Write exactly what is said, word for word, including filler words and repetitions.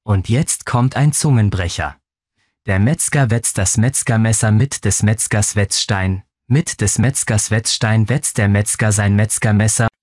Und jetzt kommt ein Zungenbrecher. Der Metzger wetzt das Metzgermesser mit des Metzgers Wetzstein. Mit des Metzgers Wetzstein wetzt der Metzger sein Metzgermesser